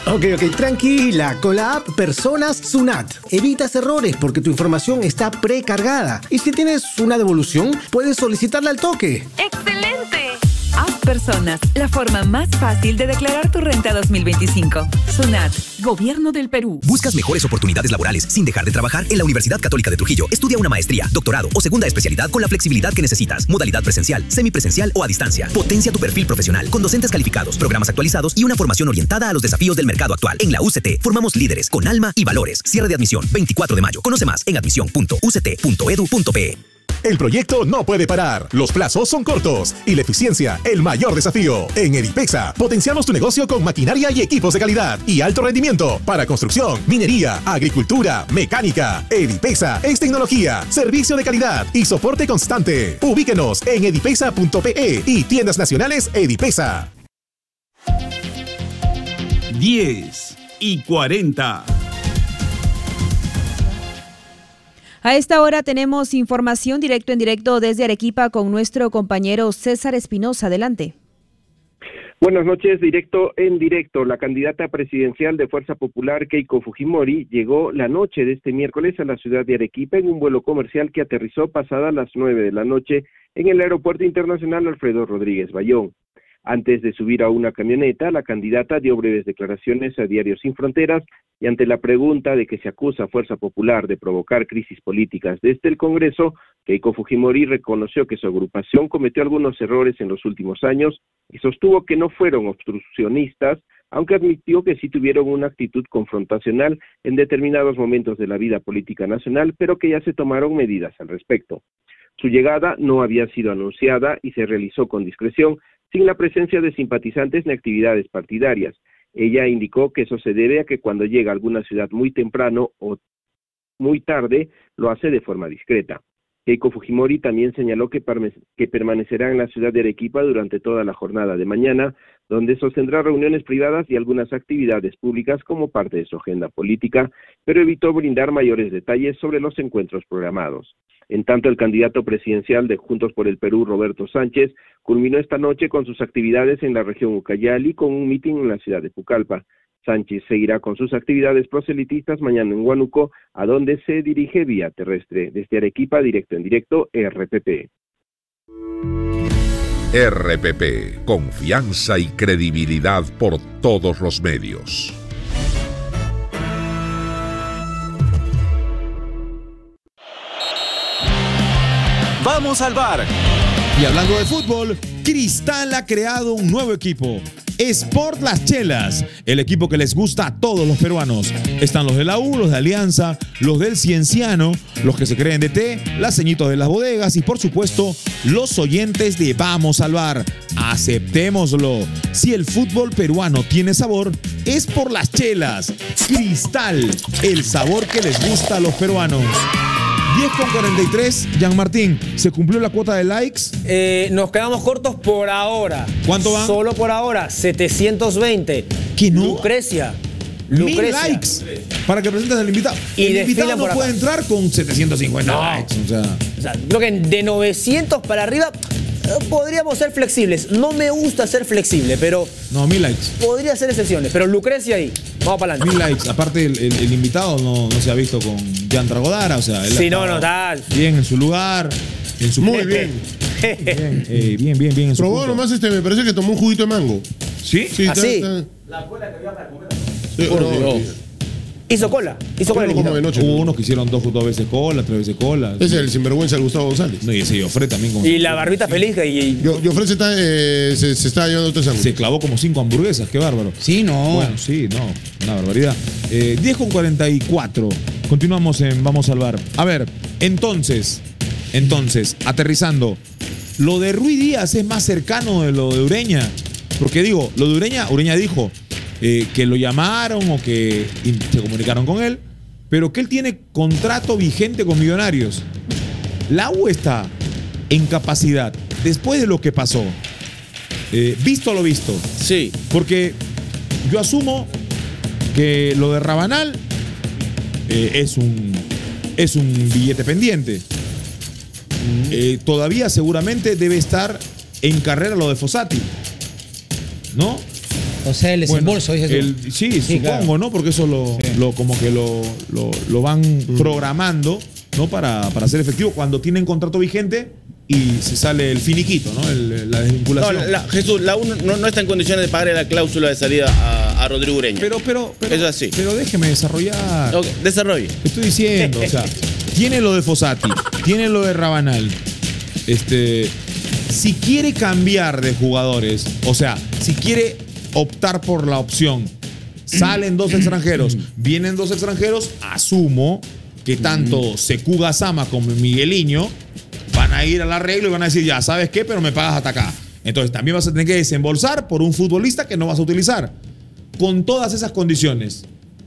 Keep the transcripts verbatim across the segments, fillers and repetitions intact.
Ok, ok, tranquila. Con la app Personas Sunat evitas errores porque tu información está precargada. Y si tienes una devolución, puedes solicitarla al toque. ¡Excelente! App Personas, la forma más fácil de declarar tu renta dos mil veinticinco. Sunat, Gobierno del Perú. ¿Buscas mejores oportunidades laborales sin dejar de trabajar? En la Universidad Católica de Trujillo, estudia una maestría, doctorado o segunda especialidad con la flexibilidad que necesitas. Modalidad presencial, semipresencial o a distancia. Potencia tu perfil profesional con docentes calificados, programas actualizados y una formación orientada a los desafíos del mercado actual. En la U C T, formamos líderes con alma y valores. Cierre de admisión, veinticuatro de mayo. Conoce más en admisión punto u c t punto e d u punto p e. El proyecto no puede parar, los plazos son cortos y la eficiencia el mayor desafío. En Edipexa potenciamos tu negocio con maquinaria y equipos de calidad y alto rendimiento para construcción, minería, agricultura, mecánica. Edipexa es tecnología, servicio de calidad y soporte constante. Ubíquenos en edipexa punto p e y tiendas nacionales Edipexa. diez y cuarenta. A esta hora tenemos información directo en directo desde Arequipa con nuestro compañero César Espinosa. Adelante. Buenas noches, directo en directo. La candidata presidencial de Fuerza Popular, Keiko Fujimori, llegó la noche de este miércoles a la ciudad de Arequipa en un vuelo comercial que aterrizó pasadas las nueve de la noche en el Aeropuerto Internacional Alfredo Rodríguez Bayón. Antes de subir a una camioneta, la candidata dio breves declaraciones a Diario Sin Fronteras y ante la pregunta de que se acusa a Fuerza Popular de provocar crisis políticas desde el Congreso, Keiko Fujimori reconoció que su agrupación cometió algunos errores en los últimos años y sostuvo que no fueron obstruccionistas, aunque admitió que sí tuvieron una actitud confrontacional en determinados momentos de la vida política nacional, pero que ya se tomaron medidas al respecto. Su llegada no había sido anunciada y se realizó con discreción, sin la presencia de simpatizantes ni actividades partidarias. Ella indicó que eso se debe a que cuando llega a alguna ciudad muy temprano o muy tarde, lo hace de forma discreta. Keiko Fujimori también señaló que, que permanecerá en la ciudad de Arequipa durante toda la jornada de mañana, donde sostendrá reuniones privadas y algunas actividades públicas como parte de su agenda política, pero evitó brindar mayores detalles sobre los encuentros programados. En tanto, el candidato presidencial de Juntos por el Perú, Roberto Sánchez, culminó esta noche con sus actividades en la región Ucayali con un mitin en la ciudad de Pucallpa. Sánchez seguirá con sus actividades proselitistas mañana en Huánuco, a donde se dirige vía terrestre. Desde Arequipa, directo en directo, R P P. R P P, confianza y credibilidad por todos los medios. Vamos al bar. Y hablando de fútbol, Cristal ha creado un nuevo equipo. Sport Las Chelas, el equipo que les gusta a todos los peruanos. Están los de la U, los de Alianza, los del Cienciano, los que se creen de té, las ceñitos de las bodegas y por supuesto los oyentes de Vamos al Bar. Aceptémoslo. Si el fútbol peruano tiene sabor, es por Las Chelas. Cristal, el sabor que les gusta a los peruanos. diez con cuarenta y tres, Jean Martín, ¿se cumplió la cuota de likes? Eh, nos quedamos cortos por ahora. ¿Cuánto van? Solo por ahora, setecientos veinte. ¿Qué no? Lucrecia. Mil Lucrecia. likes para que presentes al invitado. Y el invitado desfilan no por puede acá. entrar con setecientos cincuenta No. likes. O sea. O sea, creo que de novecientos para arriba eh, podríamos ser flexibles. No me gusta ser flexible, pero No, mil likes. podría ser excepciones. Pero Lucrecia ahí. Vamos para adelante. Mil likes. Aparte, el, el- el invitado no, no se ha visto con Jan Tragodara. O sea, él Sí, ha no, estado no, tal. bien en su lugar. En su Muy bien. Bien, eh, bien, bien, bien en su Probó punto. nomás este, me parece que tomó un juguito de mango. ¿Sí? Sí, ¿Ah, está- sí? está- La cola que había para comer. sí, Por no, Dios. sí. Hizo cola. Hizo cola el Como invitado. de noche. Hubo unos que hicieron dos, dos veces cola, tres veces cola. Ese es el sinvergüenza de Gustavo González. No, y ese Joffre también. Como Y la barbita feliz. Y, y- Yo, yo ofrece está, eh, se, se está llevando tres años. se clavó como cinco hamburguesas, qué bárbaro. Sí, no. Bueno, sí, no, una barbaridad. Eh, diez con cuarenta y cuatro. Continuamos en Vamos al Bar. A ver, entonces, entonces, aterrizando. Lo de Ruiz Díaz es más cercano de lo de Ureña. Porque digo, lo de Ureña, Ureña dijo eh, que lo llamaron o que in- se comunicaron con él, pero que él tiene contrato vigente con Millonarios. La U está en capacidad, después de lo que pasó, eh, visto lo visto. sí. Porque yo asumo que lo de Rabanal eh, es un es un billete pendiente. Eh, todavía seguramente debe estar en carrera lo de Fossati, ¿no? O sea, el desembolso, bueno, dices tú. el, sí, Sí, supongo, claro. ¿no? Porque eso lo, Sí. lo como que lo, lo, lo van Mm. programando, ¿no? Para, para hacer efectivo cuando tienen contrato vigente y se sale el finiquito, ¿no? El- la No, desvinculación. la- Jesús, la U no, no está en condiciones de pagarle la cláusula de salida a, a Rodrigo Ureña. Pero, pero, pero, es así. Pero déjeme desarrollar. Ok, desarrolle. Estoy diciendo, o sea, tiene lo de Fossati, tiene lo de Rabanal. Este, si quiere cambiar de jugadores, o sea, si quiere optar por la opción, salen dos extranjeros, vienen dos extranjeros, asumo que tanto Sekou Sama como Migueliño van a ir al arreglo y van a decir, ya, ¿sabes qué? Pero me pagas hasta acá. Entonces también vas a tener que desembolsar por un futbolista que no vas a utilizar. Con todas esas condiciones,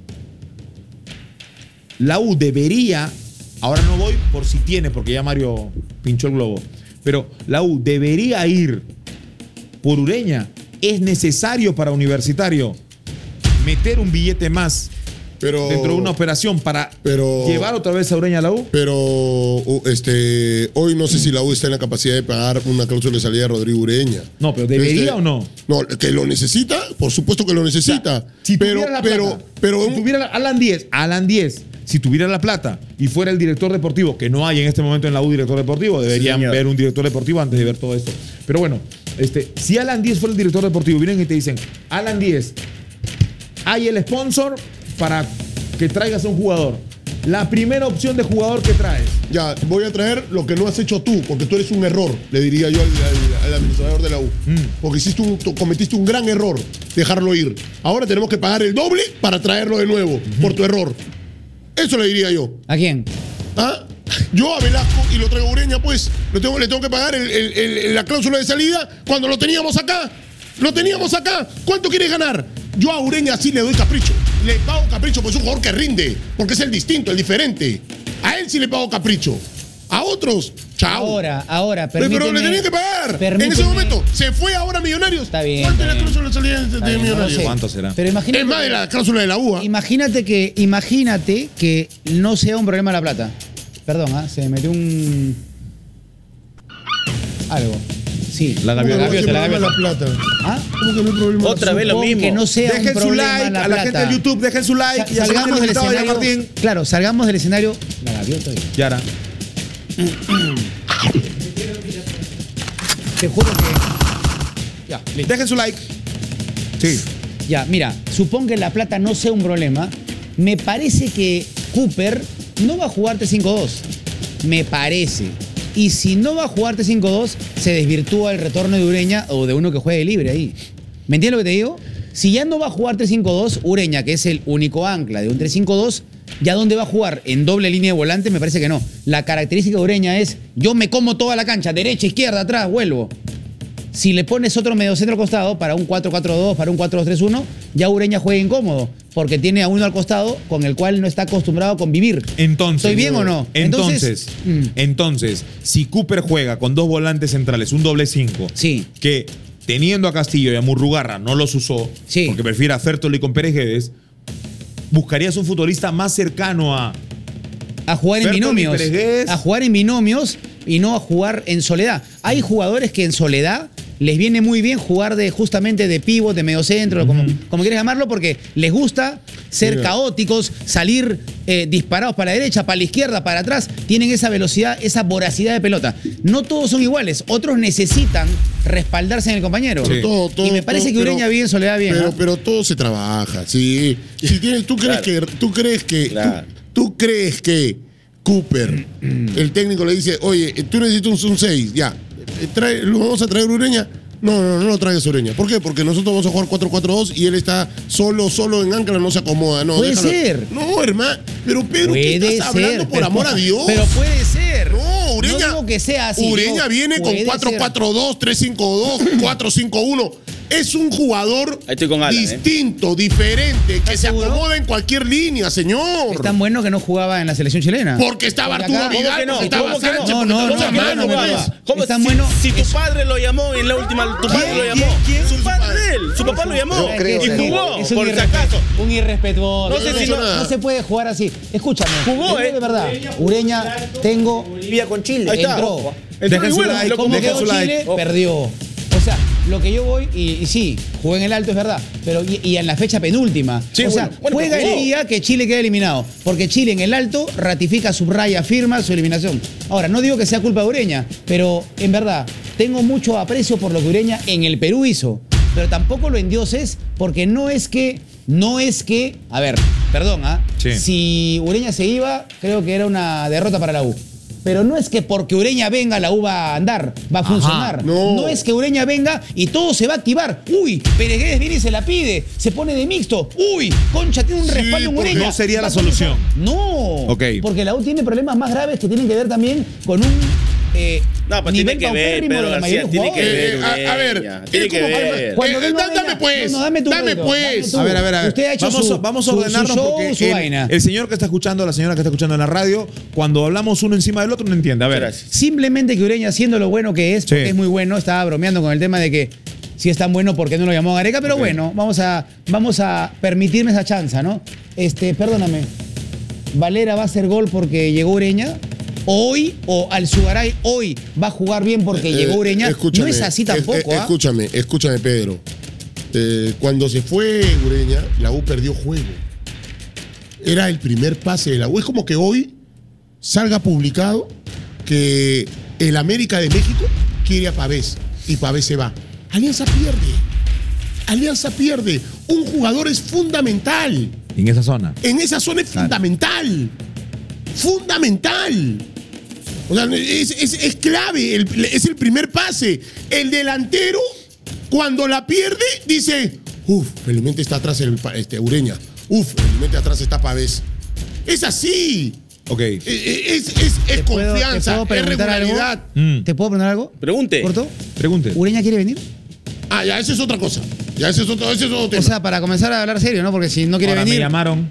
la U debería, ahora no voy por si tiene, porque ya Mario pinchó el globo, pero la U debería ir por Ureña. Es necesario para Universitario meter un billete más Pero, dentro de una operación para pero, llevar otra vez a Ureña a la U. Pero uh, este, hoy no sé si la U está en la capacidad de pagar una cláusula de salida de Rodrigo Ureña. No, pero ¿debería Este, o no? No, que lo necesita, por supuesto que lo necesita. O sea, si pero, tuviera la pero, plata, pero, si tuviera la- Alan diez, Alan diez, si tuviera la plata y fuera el director deportivo, que no hay en este momento en la U director deportivo, deberían señor. ver un director deportivo antes de ver todo esto. Pero bueno, este, si Alan diez fuera el director deportivo, vienen y te dicen, Alan diez, hay el sponsor para que traigas a un jugador. La primera opción de jugador que traes. ya, voy a traer lo que no has hecho tú, porque tú eres un error, le diría yo al, al- al administrador de la U. Mm. Porque hiciste un, tú cometiste un gran error, dejarlo ir. Ahora tenemos que pagar el doble para traerlo de nuevo, por tu error. Eso le diría yo. ¿A quién? ¿Ah? Yo a Velasco y lo traigo a Ureña, pues, le tengo, le tengo que pagar el- el- el- la cláusula de salida cuando lo teníamos acá. Lo teníamos acá. ¿Cuánto quieres ganar? Yo a Ureña sí le doy capricho. Le pago capricho porque es un jugador que rinde, porque es el distinto, el diferente. A él sí le pago capricho. A otros, chao. Ahora, ahora, Pero, pero le permíteme- tenían que pagar. En permíteme- ese momento, se fue ahora Millonarios. Está bien, ¿Cuánto es está la cláusula de salida de, de Está bien, no lo Millonarios? sé. ¿Cuánto será? Pero imagínate. Es más de la cláusula de la U. ¿ah? Imagínate que, imagínate que no sea un problema la plata. Perdón, ¿ah? Se me metió un. Algo. Sí. La ¿Cómo que gaviota. no hay la gaviota. problema la plata? ¿Ah? ¿Cómo que no hay problema? Otra vez lo Supón mismo. Que no sea un Dejen su problema like, la a la plata. gente de YouTube, dejen su like. Sa- y a la salgamos gente del invitado de escenario. Martín. Claro, salgamos del escenario. La gaviota. oye. Yara. Te juro que. Ya, listo. Dejen su like. Sí. Ya, mira, supongo que la plata no sea un problema. Me parece que Cooper no va a jugar T cinco dos. Me parece. Y si no va a jugar T cinco dos, se desvirtúa el retorno de Ureña o de uno que juegue libre ahí. ¿Me entiendes lo que te digo? Si ya no va a jugar T cinco dos, Ureña, que es el único ancla de un T cinco dos, ¿ya dónde va a jugar? ¿En doble línea de volante? Me parece que no. La característica de Ureña es, yo me como toda la cancha, derecha, izquierda, atrás, vuelvo. Si le pones otro mediocentro al costado para un cuatro cuatro dos, para un cuatro dos tres uno, ya Ureña juega incómodo, porque tiene a uno al costado con el cual no está acostumbrado a convivir. Entonces, ¿Estoy bien o no? Entonces, mm. entonces, si Cooper juega con dos volantes centrales, un doble cinco, sí. que teniendo a Castillo y a Murrugarra no los usó, sí. porque prefiere a Fertoli con Pérez Guedes, buscarías un futbolista más cercano a a jugar en Fertoli, binomios, Pérez Guedes. a jugar en binomios y no a jugar en soledad. Hay jugadores que en soledad les viene muy bien jugar de justamente de pívot, de mediocentro, como, como quieras llamarlo, porque les gusta ser Mira. caóticos, salir eh, disparados para la derecha, para la izquierda, para atrás. Tienen esa velocidad, esa voracidad de pelota. No todos son iguales. Otros necesitan respaldarse en el compañero. Pero todo, todo, y me parece todo, que Ureña pero- vive en soledad bien. Pero, ¿no? pero todo se trabaja, sí. Si tienes, tú crees Claro. que, tú crees que, Claro. tú, tú crees que Cooper, el técnico le dice, oye, tú necesitas un seis, ya, eh, trae, lo vamos a traer Ureña. No, no, no lo traigas Ureña. ¿Por qué? Porque nosotros vamos a jugar cuatro cuatro dos y él está solo, solo en ancla, no se acomoda. No, Puede déjalo. ser. No, hermano. Pero Pedro, ¿qué Puede estás ser, hablando por pero- amor a Dios? Pero puede ser. No, Ureña. No digo que sea así. Ureña digo, viene con puede cuatro ser. cuatro dos, tres cinco dos, cuatro cinco uno. Es un jugador Ahí estoy con Alan, distinto, diferente, que se seguro? acomoda en cualquier línea, señor. Es tan bueno que no jugaba en la selección chilena. Porque estaba Porque Arturo acá- Vidal, ¿Cómo que no? porque estaba ¿Cómo que no? Sánchez, No, porque no, estaba no, Zambrano, no, ¿me no, ves? no. ¿Cómo Es tan si, bueno- si tu es- padre lo llamó en la última, tu padre ¿Quién? lo llamó. ¿Quién? ¿Quién? Su padre, él, su papá lo llamó. Yo creo y que- jugó, Es un por si irrespe- acaso. Un irrespetuoso. No sé si no, no- no se puede jugar así. Escúchame. Jugó, te digo ¿eh? de verdad. Ureña, tengo. Vivía con Chile. Ahí está. Entró. Dejen y su bueno, like, lo Como dejen quedó su like. Chile, perdió. O sea, lo que yo voy, y, y sí, jugué en el alto, es verdad, pero y, y en la fecha penúltima. Sí, o sea, bueno, bueno, juega pero el jugó. día que Chile quede eliminado, porque Chile en el alto ratifica, subraya, firma su eliminación. Ahora, no digo que sea culpa de Ureña, pero en verdad, tengo mucho aprecio por lo que Ureña en el Perú hizo, pero tampoco lo endioses, porque no es que, no es que, a ver, perdón, ¿ah? Sí. Si Ureña se iba, creo que era una derrota para la U. Pero no es que porque Ureña venga la U va a andar, va a funcionar. no. No es que Ureña venga y todo se va a activar. Uy, Pérez Guedes viene y se la pide, se pone de mixto. Uy, Concha tiene un Sí, respaldo en porque Ureña. no sería la Va a comenzar- solución. No, Ok. porque la U tiene problemas más graves que tienen que ver también con un eh, No, pues nivel tiene que ver, paupérrimo Pedro de la García, mayoría de tiene que jugadores. ver. Eh, a, a ver, Ureña, tiene es que como ver. Cuando Eh, venga da- dame Ureña- pues, no, no, dame tú, dame Pedro, pues. dame tú. A ver, a ver, a ver. Usted ha hecho vamos, su- vamos a su- su ordenarnos show, porque su el, vaina. el señor que está escuchando, la señora que está escuchando en la radio, cuando hablamos uno encima del otro no entiende. A ver, Gracias. Simplemente que Ureña, siendo lo bueno que es, porque Sí. es muy bueno, estaba bromeando con el tema de que si es tan bueno, ¿por qué no lo llamó Gareca? Pero Ok. bueno, vamos a, vamos a permitirme esa chance, ¿no? Este, perdóname. ¿Valera va a hacer gol porque llegó Ureña? Hoy, o Alzugaray hoy va a jugar bien porque Eh, llegó Ureña. escúchame, No es así es- tampoco, eh, ¿ah? Escúchame, escúchame, Pedro. Eh, cuando se fue Ureña, la U perdió juego. Era el primer pase de la U. Es como que hoy salga publicado que el América de México quiere a Pavés y Pavés se va. Alianza pierde. Alianza pierde. Un jugador es fundamental. en esa zona. En esa zona es fundamental. Fundamental. O sea, es, es- es clave. el- es el primer pase. El delantero, cuando la pierde, dice: Uf, felizmente está atrás el, pa- este, Ureña. Uf, felizmente atrás está Pavés. Es así. Ok. Eh, eh, Es, es- es ¿Te puedo- confianza, te puedo es preguntar algo? regularidad. Mm. ¿Te puedo preguntar algo? Pregunte. ¿Corto? Pregunte. ¿Ureña quiere venir? Ah, ya, eso es otra cosa. Ya, ese es otro, ese es otro tema. O sea, para comenzar a hablar serio, ¿no? Porque si no quiere Ahora venir. me llamaron.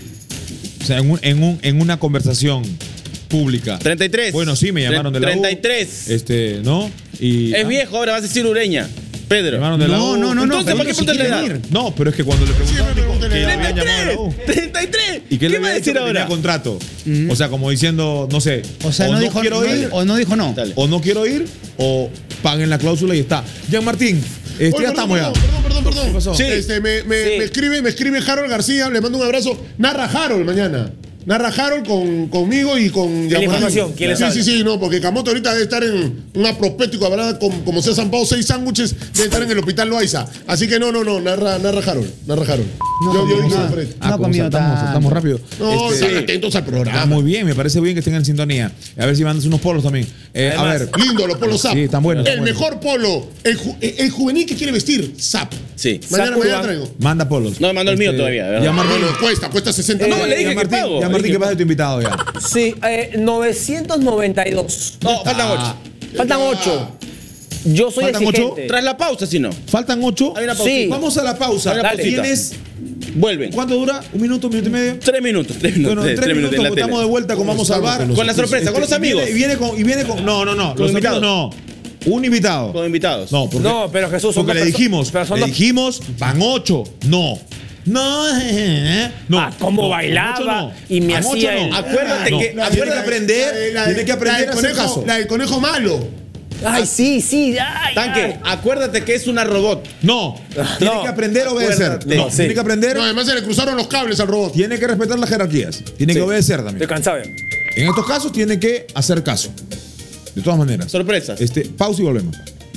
O sea, en, un- en, un- en una conversación pública. treinta y tres. Bueno, sí, me llamaron de la U. treinta y tres. Este, ¿no? Y, Es ah, viejo, ahora vas a decir Ureña. me Pedro. llamaron de la No, U. no, no, no. Entonces, pero ¿por qué si preguntan la quiere edad? venir. No, pero es que cuando le preguntaron Siempre dijo pregúntale que la le edad. habían llamado de la U. treinta y tres. ¿Y qué le va a había decir dicho que tenía ahora? contrato? O sea, como diciendo, no sé. O sea, o no, dijo quiero no, ir, o no dijo no. Dale. o no quiero ir, o paguen la cláusula y está. Jean Martín, este, Oye, ya perdón, estamos ya. perdón, perdón, perdón, ¿Qué pasó? Sí. Este, me, me- Sí. me escribe, me escribe Harold García, le mando un abrazo. Narra Harold mañana. Narra Harold con, conmigo y con la información? ¿Quién les Sí, habla? sí, sí, no, porque Camote ahorita debe estar en una prospecto, habrá como, como se ha zampado seis sándwiches, debe estar en el hospital Loaiza. Así que no, no, no, narra, narra Harold, narra Harold. No, yo, yo no, dije no. Alfred. No ha como comido saltamos, tanto. saltamos rápido. No, Este, están atentos al Está programa. muy bien, me parece bien que estén en sintonía. A ver si mandas unos polos también. Eh, a Además, ver. Lindo, los polos Zap. Sí, están buenos, El están buenos. mejor polo, el, ju- el juvenil que quiere vestir, Zap. Sí. Mañana, Zap mañana Urban. traigo. Manda polos. No me mandó el mío todavía, ¿verdad? Ya Ah, Martín. bueno, cuesta, cuesta sesenta. No, No, le dije Ya que Martín, pago. ya Martín, que pasa de tu invitado ya. Sí, eh, novecientos noventa y dos. No, faltan ocho. Faltan ocho. Yo soy ¿Faltan exigente. ocho? Tras la pausa, si no. Faltan ocho. Hay una Sí. pausita. Vamos a la pausa. Hay una Dale. pausita. Tienes. Vuelven. ¿Cuánto dura? ¿Un minuto, un minuto y medio? Tres minutos, tres minutos. Bueno, en tres, minutos, en la estamos tele. de vuelta con Vamos al Bar. Con la sorpresa, con los amigos. Y viene, con, y viene con. No, no, no. Con Los invitados. amigos no. Un invitado. Con invitados. No, porque, No, pero Jesús, son porque dos le perso- dijimos, pero son le dos- dijimos, van ocho. No. No, eh, no. Ah, cómo no, bailaba con ocho no. y me Con ocho hacía no. el- Acuérdate No, que- tiene acuérdate- que aprender, La de- la de- tiene que aprender la del a hacer conejo, caso. La del conejo malo. Ay, sí, sí. Ay, Tanque, ay. acuérdate que es una robot. No, tiene No. que aprender a obedecer. Acuérdate. No, Sí. tiene que aprender, No, además se le cruzaron los cables al robot. tiene que respetar las jerarquías. Tiene Sí. que obedecer Estoy también. cansado. En estos casos tiene que hacer caso. De todas maneras. Sorpresas. Este, pausa y volvemos.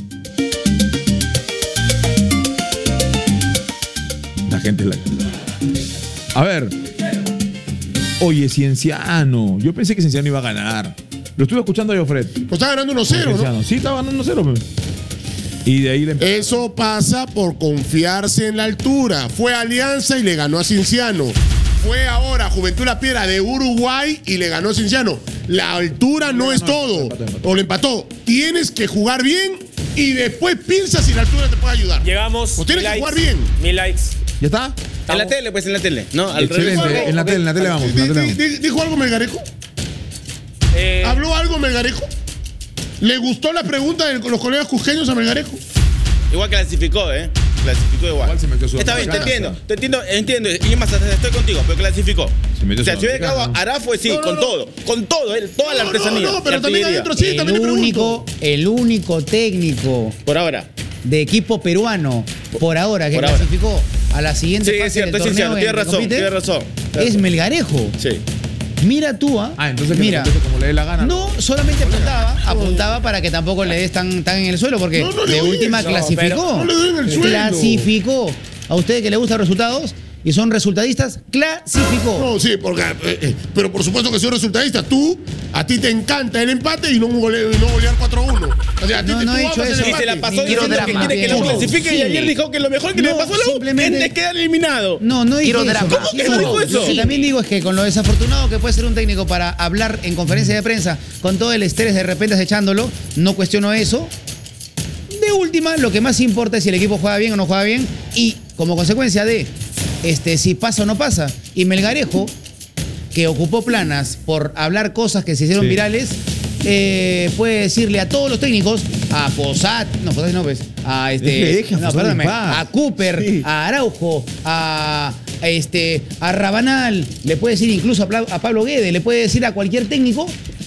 La gente es la. A ver. Oye, Cienciano. Yo pensé que Cienciano iba a ganar. Lo estuve escuchando yo, Fred. Pues está ganando uno cero, ¿no? Cienciano. Sí, estaba ganando uno cero. Pues. Y de ahí le Eso pasa por confiarse en la altura. Fue Alianza y le ganó a Cienciano. Fue ahora Juventud La Piedra de Uruguay y le ganó a Cienciano. La altura no es todo. O le empató. Tienes que jugar bien y después piensa si la altura te puede ayudar. Llegamos. Pues tienes mil que likes, jugar bien. Mil likes. ¿Ya está? En la tele, pues en la tele. No, al Excelente. revés. En la tele, en la tele vamos. En la Di- tele di- vamos. di- ¿Dijo algo Melgarejo? Eh, ¿Habló algo Melgarejo? ¿Le gustó la pregunta de los colegas cusqueños a Melgarejo? Igual clasificó, ¿eh? Clasificó igual. Igual se metió su Está bien, te vacancia. entiendo. Te entiendo, entiendo. Y es más, hasta estoy contigo, pero clasificó. Se metió o sea, su si hubiera vacancia, quedado ¿no? Arafo, sí, No, no, con no. todo. Con todo, él, toda la No, artesanía. no, no, pero la también artillería. adentro sí, también el le pregunto. único, el único técnico Por ahora. de equipo peruano, por ahora, que Por ahora. clasificó a la siguiente Sí, fase es cierto, del es torneo cierto, en tiene que razón, compite, tiene razón. es Melgarejo. Sí. Mira tú, ¿ah? Ah, entonces que Mira. le conteste como le dé la gana. No, solamente apuntaba, apuntaba para que tampoco le des tan, tan en el suelo, porque No, no le de doy última eso, clasificó. pero no le doy en el suelo. Clasificó. A ustedes que les gustan los resultados y son resultadistas, clasificó. No, sí, porque, eh, eh, pero por supuesto que soy resultadista. Tú, a ti te encanta el empate y no, gole, no golear cuatro a uno. O sea, a ti No, te, no tú he amas dicho el eso. Y se empate. la pasó Ni quiero diciendo que drama. quiere que lo Puro. clasifique y Sí. ayer dijo que lo mejor que le No, pasó a la U simplemente- es quedar eliminado. No, no dije Quiero eso. drama. ¿Cómo que no dijo eso? Lo que también digo es que con lo desafortunado que puede ser un técnico para hablar en conferencia de prensa, con todo el estrés de repente acechándolo, no cuestiono eso. De última, lo que más importa es si el equipo juega bien o no juega bien y como consecuencia de este, si pasa o no pasa. Y Melgarejo, que ocupó planas por hablar cosas que se hicieron Sí. virales, eh, puede decirle a todos los técnicos, a Posat, no, Posat no, pues, a este, Deje, deje a no, Posat perdóname, en paz. a Cooper, Sí. a Araujo, a, a este, a Rabanal, le puede decir incluso a, Pla- a Pablo Guede, le puede decir a cualquier técnico,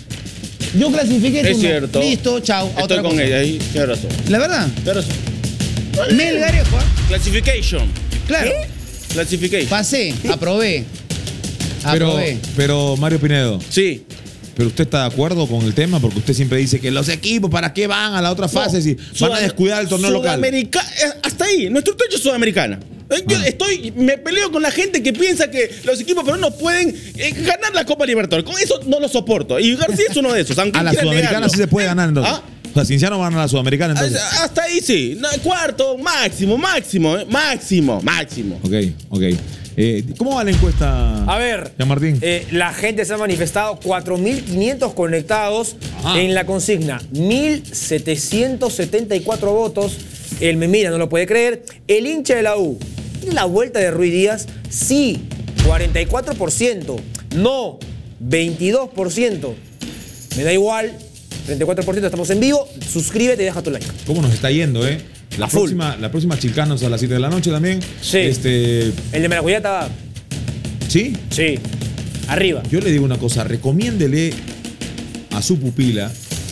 yo clasifiqué, tú Es no. cierto. Listo, chao, a Estoy otra con cosa. ella, ahí tiene razón. La verdad, Tiene razón. Melgarejo, ¿ah? Classification. Claro, Classification. pasé, aprobé, Pero, aprobé. pero, Mario Pinedo, Sí. ¿pero usted está de acuerdo con el tema? Porque usted siempre dice que los equipos, ¿para qué van a la otra fase si van a descuidar el torneo local? Sudamerica- eh, hasta ahí, nuestro techo es sudamericana. Eh, Yo Ah. estoy, me peleo con la gente que piensa que los equipos peruanos pueden eh, ganar la Copa Libertadores. Con eso no lo soporto. Y García es uno de esos. Aunque A la quiera Sudamericana negarlo. sí se puede ganar entonces. ¿Ah? O sea, Cienciano van a la Sudamericana entonces. Hasta ahí sí. No, cuarto, máximo, máximo, eh, máximo, máximo. Ok, ok. Eh, ¿Cómo va la encuesta? A ver, Jean Martín. eh, la gente se ha manifestado, cuatro mil quinientos conectados Ajá. en la consigna, mil setecientos setenta y cuatro votos. El Memira no lo puede creer. El hincha de la U, ¿tiene la vuelta de Ruiz Díaz? Sí, cuarenta y cuatro por ciento. No, veintidós por ciento. Me da igual, treinta y cuatro por ciento, estamos en vivo. Suscríbete y deja tu like. ¿Cómo nos está yendo, eh? La A full. próxima, la próxima Chilcanos a las siete de la noche también. Sí. Este, El de Maracuyá está, ¿sí? sí, arriba. Yo le digo una cosa, recomiéndele a su pupila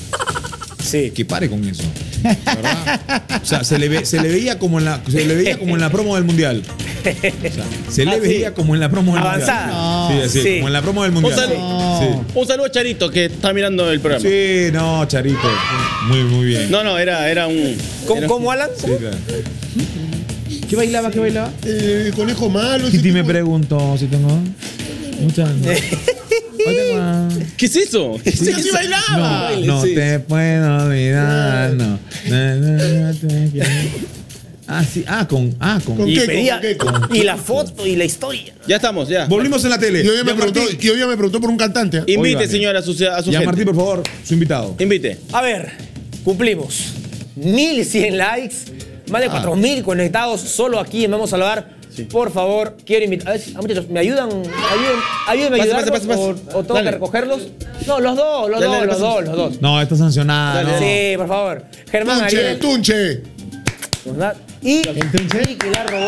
Sí. que pare con eso. ¿Verdad? O sea, se le, ve- se le veía como en la, se le veía como en la promo del mundial. O sea, se le Ah, sí. veía como en la promo del Avanzada. mundial. Sí, así, Sí. como en la promo del Un mundial. saludo, un saludo a Charito que está mirando el programa. Sí, no, Charito. Muy, muy bien. No, no, era, era un. ¿Cómo, era- cómo, Alan? Sí, claro. ¿Qué bailaba? ¿Qué bailaba? Eh, el conejo malo. ese Kitty me tipo. preguntó si tengo muchas. Hoy tengo- ¿Qué es eso? Sí, así bailaba. No, no Sí. te puedo olvidar, no. No, no, no te quiero. Ah, sí, ah, con, ah, con. ¿Con Y, qué? pedía- ¿Con qué? y la foto y la historia. Ya estamos, ya. Volvimos en la tele. Y hoy me Ya, preguntó, Martín. y hoy me preguntó por un cantante. ¿eh? Invite, Óigame. señora, a su, a su Ya, gente. Martín, por favor, su invitado. Invite. A ver, cumplimos. mil cien likes, más de Ah. cuatro mil conectados solo aquí en Vamos a Hablar. Por favor, quiero invitar. A ver, si- ah, muchachos, ¿me ayudan? Ayuden, ayúdenme a Pase, ayudarlos pase, pase, o, pase. o tengo Dale. que recogerlos. No, los dos, los Dale, dos, dale, los pase. dos, los dos. No, está sancionada. no. Sí, por favor. Germán Tunche, Ariel. Tunche. ¿verdad? Y Ricky la robó.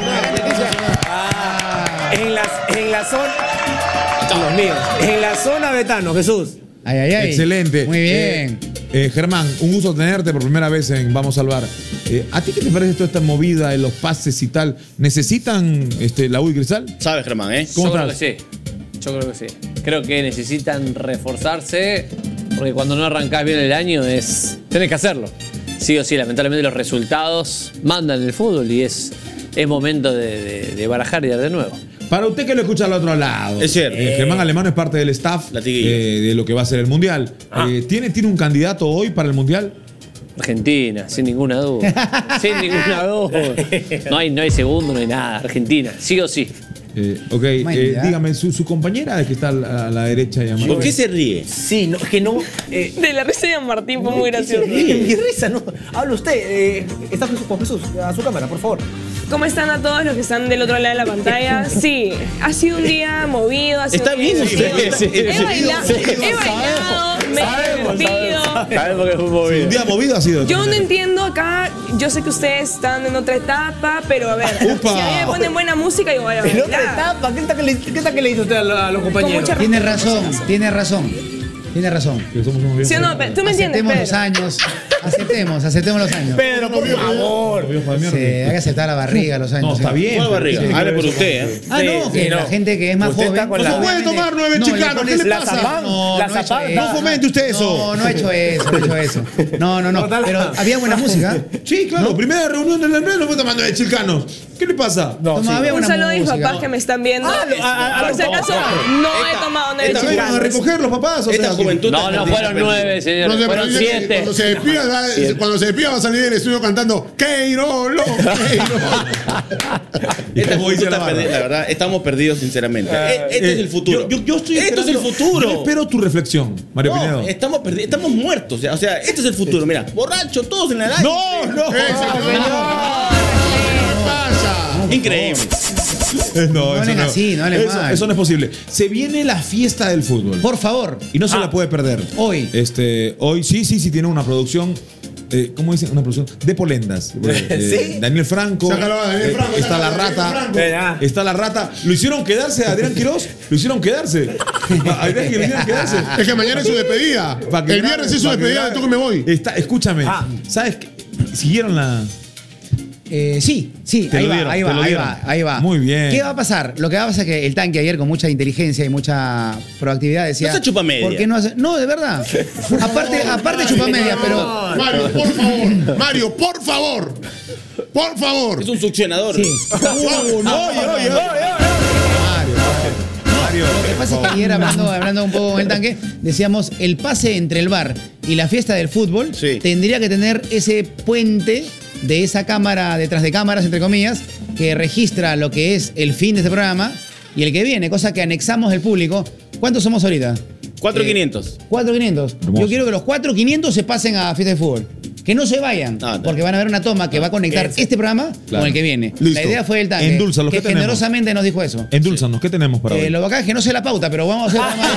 Ah, en, la, en la zona. Los míos. En la zona Betano, Jesús. Ay, ay, ay. Excelente. Muy bien. Eh, eh, Germán, un gusto tenerte por primera vez en Vamos a Salvar. Eh, ¿A ti qué te parece toda esta movida de los pases y tal? ¿Necesitan este, la U y Cristal? Sabes, Germán, ¿eh? ¿Cómo Yo creo estás? que sí. Yo creo que sí. Creo que necesitan reforzarse porque cuando no arrancás bien el año es tenés que hacerlo. Sí o sí, lamentablemente los resultados mandan el fútbol y es, es momento de, de- de barajar y dar de nuevo. Para usted que lo escucha al otro lado. Es cierto. Eh, Germán Alemán es parte del staff La tiguilla. eh, de lo que va a ser el Mundial. Ah. Eh, ¿tiene, ¿Tiene un candidato hoy para el Mundial? Argentina, sin ninguna duda. sin ninguna duda. No hay, no hay segundo, no hay nada. Argentina, sí o sí. Eh, ok, Man, eh, ya. dígame, su, su compañera que está a la, a la derecha llamada. ¿Por qué se ríe? Sí, no, es que no. Eh, De la risa de Martín fue muy gracioso. Mi risa, no. Habla usted. Eh, está Jesús- con Jesús, a su cámara, por favor. ¿Cómo están a todos los que están del otro lado de la pantalla? Sí, ha sido un día movido. Ha sido Está un bien día usted. divertido. Sí, He sí, bailado, sí, he bailado, me he divertido. ¿Sabes por qué fue movido? Un día movido ha sido. Yo no entiendo acá, yo sé que ustedes están en otra etapa, pero a ver, Upa. si a mí me ponen buena música, yo voy a En otra bailar. etapa, ¿qué tal que le, qué tal que le dice usted a, la- a los compañeros? mucha Tiene razón, tiene razón. Tiene razón. ¿Sí o no? Pe- ¿Tú me entiendes, Aceptemos Pedro? los años. Aceptemos, aceptemos los años. Pedro, por favor. Sí, hay que aceptar la barriga, los años. No, está bien. ¿Cuál barriga? Hable por usted, ¿eh? Ah, no, que Sí, la no. gente que es más Usted joven. está con la- No puede tomar nueve No, le chicanos, ¿qué pones le la pasa? zapán, No, la no he hecho zapán. eso. No fomente usted eso. No, no he hecho eso, no he hecho eso. No, no, no. Pero había buena música. Sí, claro. Primera reunión de la empresa no puede tomar nueve chicanos. ¿Qué le pasa? No, Sí. había Un buena saludo a mis música. papás que me están viendo. Ah, a- a- a Por si los acaso, papás. no he tomado nueve Esta vez van a chicanos. recoger los papás. O Esta sea, juventud No, está no perdida, fueron perdida. nueve, señor. No sé, Fueron pero dice que siete. Cuando se despida, va- cuando se despida va a salir del estudio cantando Keirolo, Keirolo. Esta como juventud dice la está barra. perdida, la verdad. Estamos perdidos, sinceramente. Eh, Este es el futuro. Yo, yo estoy Esto es el esperando- futuro. Yo espero tu reflexión, Mario No, Pinedo. estamos perdidos, estamos muertos. ya. O sea, este es el futuro. Mira, borracho, todos en la edad. No, no. ¿Qué pasa? Increíble. Eh, No eso hablen así, no hablen eso, mal. eso no es posible. Se viene la fiesta del fútbol. Por favor. Y no se Ah, la puede perder. Hoy. Este, hoy sí, sí, sí tiene una producción. Eh, ¿Cómo dicen? Una producción de polendas. Eh, ¿Sí? Daniel Franco. Sácalo a Daniel eh, Franco, está la sácalo a Daniel rata. Franco. Eh, ah. Está la rata. Lo hicieron quedarse a Adrián Quiroz. Lo hicieron quedarse. A Adrián que lo hicieron quedarse. Es que mañana es su despedida. Pa' que El grabe, viernes es su pa' que despedida, grabe. de tú que me voy. Está, escúchame. Ah. ¿Sabes qué? ¿Siguieron la...? Eh, sí, sí, Te ahí lo va, dieron, ahí te va, lo ahí dieron. va, ahí va. Muy bien. ¿Qué va a pasar? Lo que va a pasar es que el tanque ayer con mucha inteligencia y mucha proactividad decía. No se chupa media. ¿Por qué no hace? No, de verdad. aparte, aparte chupa media, pero. Mario, por favor. Mario, por favor. Por favor. Es un succionador. Sí. Uh, no, oye, oye, oye. Mario, Lo que pasa es que ayer hablando, hablando un poco con el tanque, decíamos el pase entre el bar y la fiesta del fútbol Sí. tendría que tener ese puente de esa cámara, detrás de cámaras, entre comillas, que registra lo que es el fin de este programa y el que viene, cosa que anexamos el público. ¿Cuántos somos ahorita? cuatro mil quinientos. cuatro mil quinientos. Hermoso. Yo quiero que los cuatro mil quinientos se pasen a fiesta de fútbol. Que no se vayan, Ah, no. porque van a ver una toma que va a conectar Ese. este programa Claro. con el que viene. Listo. La idea fue el tanque, Endulza, lo que que tenemos. generosamente nos dijo eso. Endulzanos, ¿qué tenemos para Eh, hoy? lo bacán es que no sé la pauta, pero vamos a hacer el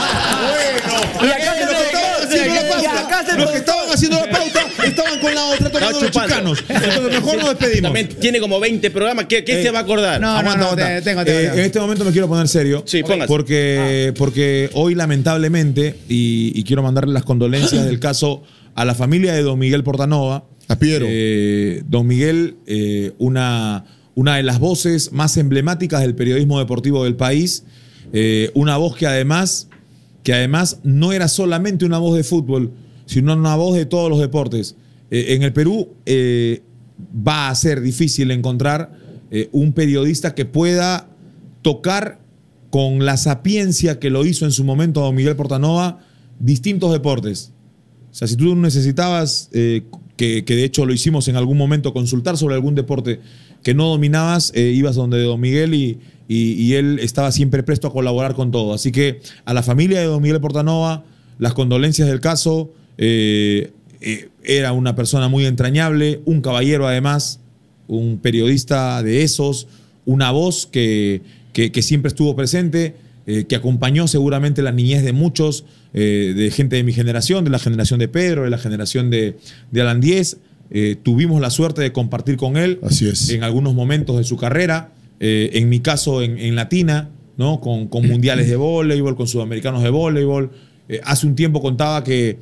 programa. Y acá se Los que estaban haciendo la y acá pauta, se los que estaban haciendo la pauta estaban con la otra tomando Estaba los chupando. chicanos. Entonces mejor nos despedimos. También tiene como veinte programas. ¿Qué, qué Eh, se va a acordar? No, Aguanta, no, no, aguanta. te- tengo, tengo, Eh, tengo. en este momento me quiero poner serio. Sí, póngase. Porque, porque hoy, lamentablemente, y, y quiero mandarle las condolencias del caso a la familia de don Miguel Portanova. A Piero. Eh, don Miguel, eh, una, una de las voces más emblemáticas del periodismo deportivo del país. Eh, una voz que además, que además no era solamente una voz de fútbol, sino una voz de todos los deportes. Eh, en el Perú eh, va a ser difícil encontrar eh, un periodista que pueda tocar con la sapiencia que lo hizo en su momento don Miguel Portanova distintos deportes. O sea, si tú necesitabas, eh, que, que de hecho lo hicimos en algún momento, consultar sobre algún deporte que no dominabas, eh, ibas donde don Miguel y, y, y él estaba siempre presto a colaborar con todo. Así que a la familia de don Miguel Portanova, las condolencias del caso. eh, eh, era una persona muy entrañable, un caballero además, un periodista de esos, una voz que, que, que siempre estuvo presente, eh, que acompañó seguramente la niñez de muchos, eh, de gente de mi generación, de la generación de Pedro, de la generación de, de Alan Díez. Eh, tuvimos la suerte de compartir con él Así es. en algunos momentos de su carrera, eh, en mi caso en, en Latina, ¿no? con, con mundiales de voleibol, con sudamericanos de voleibol. Eh, hace un tiempo contaba que,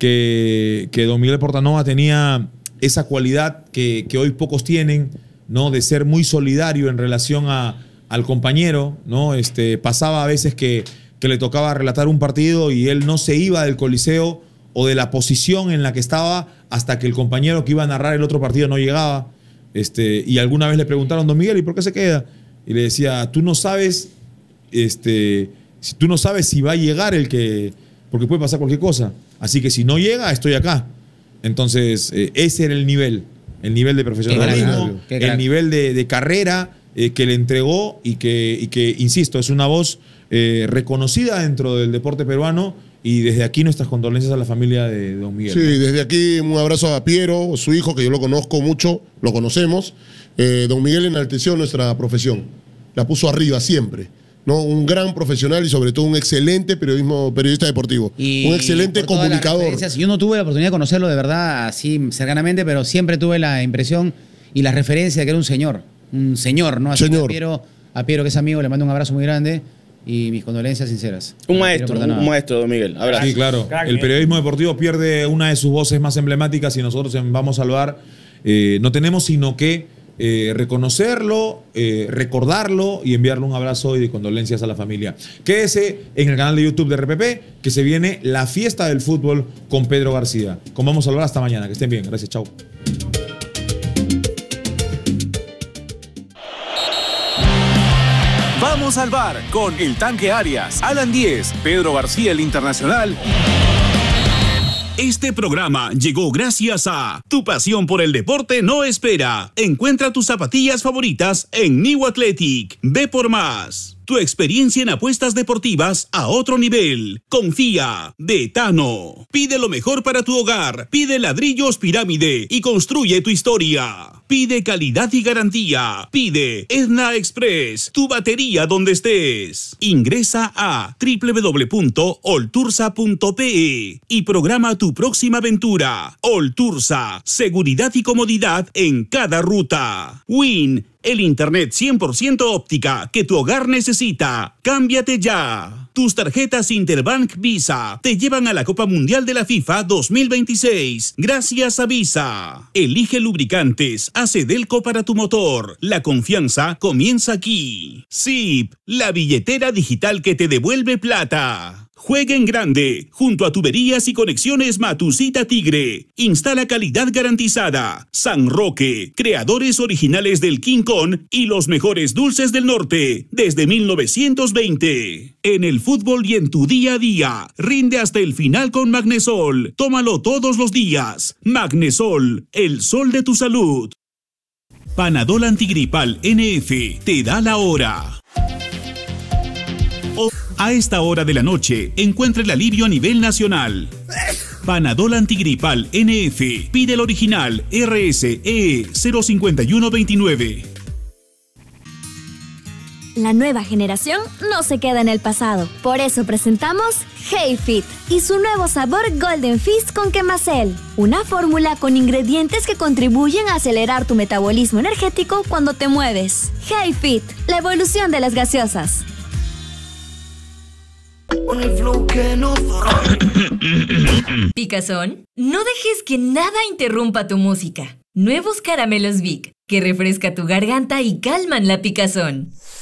que, que don Miguel Portanova tenía esa cualidad que, que hoy pocos tienen, ¿no? De ser muy solidario en relación a, al compañero, ¿no? Este, pasaba a veces que, que le tocaba relatar un partido y él no se iba del coliseo o de la posición en la que estaba hasta que el compañero que iba a narrar el otro partido no llegaba. Este, y alguna vez le preguntaron, don Miguel, ¿y por qué se queda? Y le decía, tú no sabes, este, si tú no sabes si va a llegar el que, porque puede pasar cualquier cosa. Así que si no llega, estoy acá. Entonces, eh, ese era el nivel, el nivel de profesionalismo, Qué crack. el nivel de, de carrera eh, que le entregó y que, y que, insisto, es una voz eh, reconocida dentro del deporte peruano. Y desde aquí nuestras condolencias a la familia de don Miguel. Sí, desde aquí un abrazo a Piero, su hijo, que yo lo conozco mucho, lo conocemos. Eh, don Miguel enalteció nuestra profesión, la puso arriba siempre, ¿no? Un gran profesional y sobre todo un excelente periodismo, periodista deportivo, Y un excelente por todas las comunicador. referencias, yo no tuve la oportunidad de conocerlo de verdad así cercanamente, pero siempre tuve la impresión y la referencia de que era un señor, un señor, ¿no? Así Señor. que A Piero, a Piero, que es amigo, le mando un abrazo muy grande y mis condolencias sinceras. Un maestro, un, un maestro, don Miguel. Abrazo. Sí, claro. El periodismo deportivo pierde una de sus voces más emblemáticas y nosotros en Vamos a Salvar eh, no tenemos sino que eh, reconocerlo, eh, recordarlo y enviarle un abrazo y de condolencias a la familia. Quédese en el canal de YouTube de R P P, que se viene la fiesta del fútbol con Pedro García. Con Vamos a Salvar, hasta mañana. Que estén bien. Gracias. Chao. Vamos al bar con El Tanque Arias, Alan Díez, Pedro García el Internacional. Este programa llegó gracias a Tu pasión por el deporte no espera. Encuentra tus zapatillas favoritas en New Athletic. Ve por más. Tu experiencia en apuestas deportivas a otro nivel. Confía. De Etano. Pide lo mejor para tu hogar. Pide ladrillos Pirámide y construye tu historia. Pide calidad y garantía. Pide Edna Express. Tu batería donde estés. Ingresa a doble u doble u doble u punto oltursa punto pe e y programa tu próxima aventura. Oltursa. Seguridad y comodidad en cada ruta. Win. El internet cien por ciento óptica que tu hogar necesita. Cámbiate ya. Tus tarjetas Interbank Visa te llevan a la Copa Mundial de la FIFA dos mil veintiséis. Gracias a Visa. Elige lubricantes Acedelco para tu motor. La confianza comienza aquí. Zip, la billetera digital que te devuelve plata. Juega en grande, junto a Tuberías y Conexiones Matusita Tigre. Instala calidad garantizada. San Roque, creadores originales del King Kong y los mejores dulces del norte, desde mil novecientos veinte. En el fútbol y en tu día a día, rinde hasta el final con Magnesol. Tómalo todos los días. Magnesol, el sol de tu salud. Panadol Antigripal N F te da la hora. A esta hora de la noche, encuentra el alivio a nivel nacional. Panadol Antigripal N F. Pide el original R S E cero cinco uno dos nueve. La nueva generación no se queda en el pasado. Por eso presentamos Hey Fit y su nuevo sabor Golden Fizz con Quemacel. Una fórmula con ingredientes que contribuyen a acelerar tu metabolismo energético cuando te mueves. Hey Fit, la evolución de las gaseosas. Picazón, no dejes que nada interrumpa tu música. Nuevos caramelos Vic, que refresca tu garganta y calman la picazón.